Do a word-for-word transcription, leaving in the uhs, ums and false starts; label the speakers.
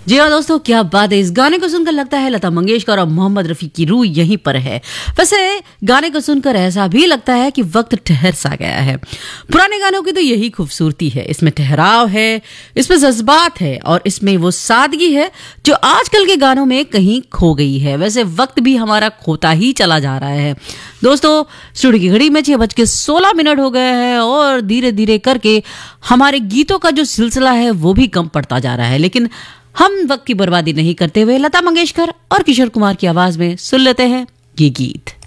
Speaker 1: जी हाँ दोस्तों, क्या बात है। इस गाने को सुनकर लगता है लता मंगेशकर और मोहम्मद रफी की रूह यहीं पर है। वैसे गाने को सुनकर ऐसा भी लगता है कि वक्त ठहर सा गया है। पुराने गानों की तो यही खूबसूरती है, इसमें ठहराव है, इसमें जज्बात है और इसमें वो सादगी है जो आजकल के गानों में कहीं खो गई है। वैसे वक्त भी हमारा खोता ही चला जा रहा है दोस्तों। स्टूडियो की घड़ी में छह बज के सोलह मिनट हो गए हैं और धीरे धीरे करके हमारे गीतों का जो सिलसिला है वो भी कम पड़ता जा रहा है, लेकिन हम वक्त की बर्बादी नहीं करते हुए लता मंगेशकर और किशोर कुमार की आवाज में सुन लेते हैं ये गीत।